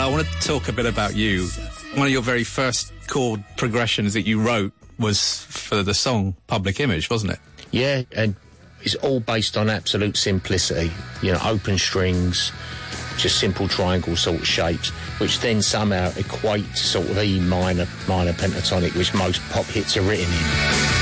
I want to talk a bit about you. One of your very first chord progressions that you wrote was for the song Public Image, wasn't it? Yeah, and it's all based on absolute simplicity. You know, open strings, just simple triangle sort of shapes, which then somehow equate to sort of E minor pentatonic, which most pop hits are written in.